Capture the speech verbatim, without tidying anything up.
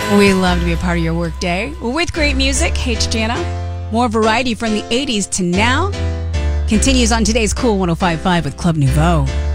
We love to be a part of your workday with great music. Hey, it's Jana. More variety from the eighties to now continues on today's Cool one oh five point five with Club Nouveau.